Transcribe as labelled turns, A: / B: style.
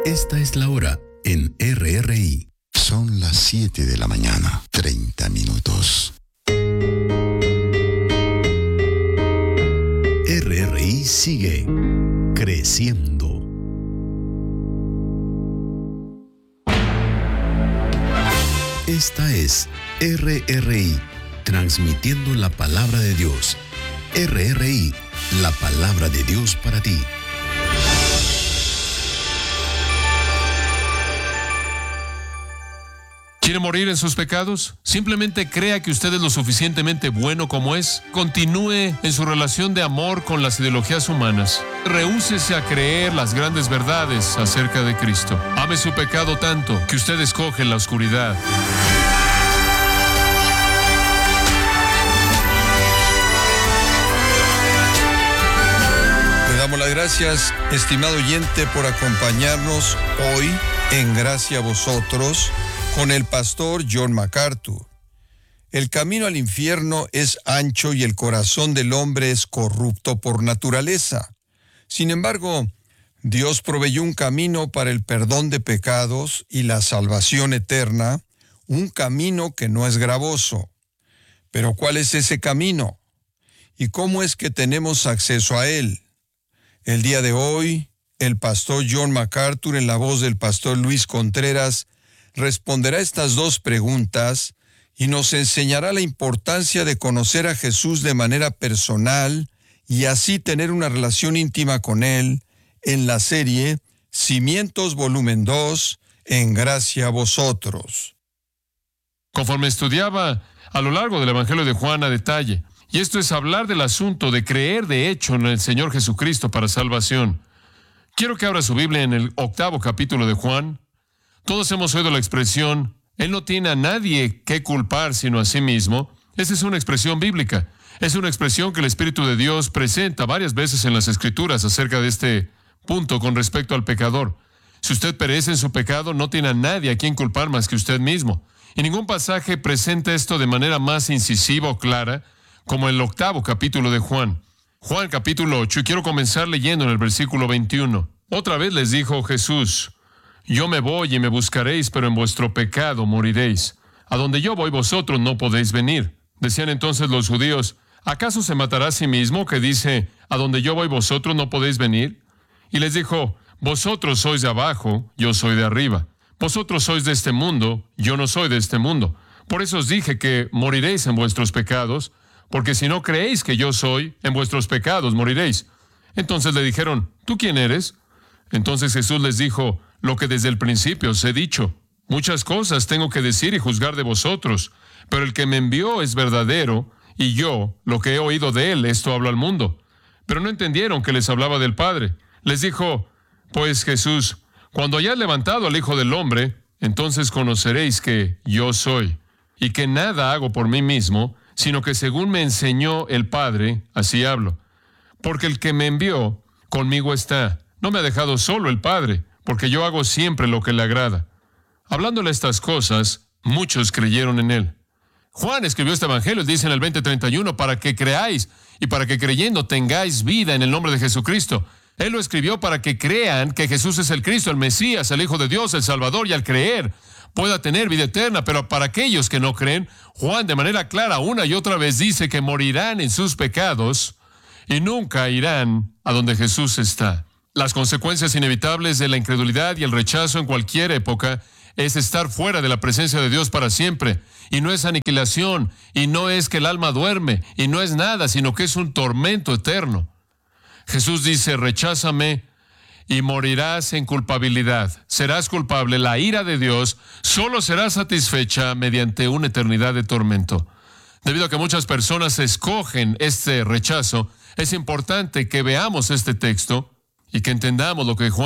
A: Esta es la hora en RRI.
B: Son las 7 de la mañana, 30 minutos.
A: RRI sigue creciendo. Esta es RRI, transmitiendo la palabra de Dios. RRI, la palabra de Dios para ti.
C: ¿Quiere morir en sus pecados? Simplemente crea que usted es lo suficientemente bueno como es. Continúe en su relación de amor con las ideologías humanas. Rehúsese a creer las grandes verdades acerca de Cristo. Ame su pecado tanto que usted escoge la oscuridad.
D: Le damos las gracias, estimado oyente, por acompañarnos hoy en Gracia a Vosotros con el pastor John MacArthur. El camino al infierno es ancho y el corazón del hombre es corrupto por naturaleza. Sin embargo, Dios proveyó un camino para el perdón de pecados y la salvación eterna, un camino que no es gravoso. Pero ¿cuál es ese camino? ¿Y cómo es que tenemos acceso a él? El día de hoy, el pastor John MacArthur, en la voz del pastor Luis Contreras, responderá estas dos preguntas y nos enseñará la importancia de conocer a Jesús de manera personal y así tener una relación íntima con Él en la serie Cimientos Volumen 2, en Gracia a Vosotros.
C: Conforme estudiaba a lo largo del Evangelio de Juan a detalle, y esto es hablar del asunto de creer de hecho en el Señor Jesucristo para salvación. Quiero que abra su Biblia en el 8º capítulo de Juan. Todos hemos oído la expresión, Él no tiene a nadie que culpar sino a sí mismo. Esa es una expresión bíblica. Es una expresión que el Espíritu de Dios presenta varias veces en las Escrituras acerca de este punto con respecto al pecador. Si usted perece en su pecado, no tiene a nadie a quien culpar más que usted mismo. Y ningún pasaje presenta esto de manera más incisiva o clara como el 8º capítulo de Juan. Juan capítulo 8, y quiero comenzar leyendo en el versículo 21. Otra vez les dijo Jesús: Yo me voy y me buscaréis, pero en vuestro pecado moriréis. A donde yo voy, vosotros no podéis venir. Decían entonces los judíos: ¿acaso se matará a sí mismo que dice, a donde yo voy, vosotros no podéis venir? Y les dijo: vosotros sois de abajo, yo soy de arriba. Vosotros sois de este mundo, yo no soy de este mundo. Por eso os dije que moriréis en vuestros pecados, porque si no creéis que yo soy, en vuestros pecados moriréis. Entonces le dijeron: ¿tú quién eres? Entonces Jesús les dijo lo que desde el principio os he dicho. Muchas cosas tengo que decir y juzgar de vosotros, pero el que me envió es verdadero, y yo, lo que he oído de él, esto hablo al mundo. Pero no entendieron que les hablaba del Padre. Les dijo pues Jesús: cuando hayáis levantado al Hijo del Hombre, entonces conoceréis que yo soy, y que nada hago por mí mismo, sino que según me enseñó el Padre, así hablo. Porque el que me envió conmigo está. No me ha dejado solo el Padre, porque yo hago siempre lo que le agrada. Hablándole estas cosas, muchos creyeron en él. Juan escribió este evangelio, dice en el 20:31, para que creáis y para que creyendo tengáis vida en el nombre de Jesucristo. Él lo escribió para que crean que Jesús es el Cristo, el Mesías, el Hijo de Dios, el Salvador, y al creer pueda tener vida eterna. Pero para aquellos que no creen, Juan de manera clara una y otra vez dice que morirán en sus pecados y nunca irán a donde Jesús está. Las consecuencias inevitables de la incredulidad y el rechazo en cualquier época es estar fuera de la presencia de Dios para siempre. Y no es aniquilación, y no es que el alma duerme, y no es nada, sino que es un tormento eterno. Jesús dice: recházame y morirás en culpabilidad. Serás culpable. La ira de Dios solo será satisfecha mediante una eternidad de tormento. Debido a que muchas personas escogen este rechazo, es importante que veamos este texto y que entendamos lo que Juan